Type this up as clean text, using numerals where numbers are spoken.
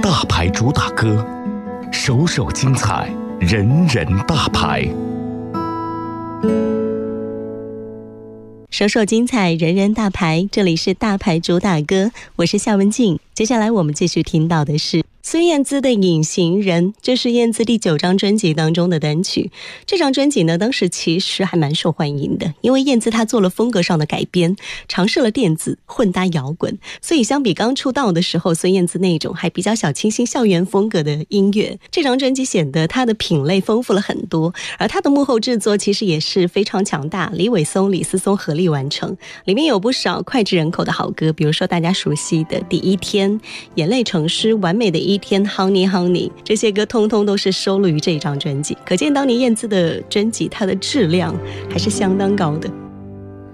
大牌主打歌，首首精彩，人人大牌。 首首精彩，人人大牌，这里是大牌主打歌，我是夏文静。接下来我们继续听到的是孙燕姿的《隐形人》，这是燕姿第9张专辑当中的单曲。这张专辑呢，当时其实还蛮受欢迎的，因为燕姿她做了风格上的改编，尝试了电子混搭摇滚，所以相比刚出道的时候孙燕姿那种还比较小清新校园风格的音乐，这张专辑显得她的品类丰富了很多。而她的幕后制作其实也是非常强大，李伟松、李思松合力完成，里面有不少脍炙人口的好歌，比如说大家熟悉的《第一天》、眼泪成诗、完美的一天、Honey Honey， 这些歌通通都是收录于这张专辑，可见当年燕姿的专辑它的质量还是相当高的。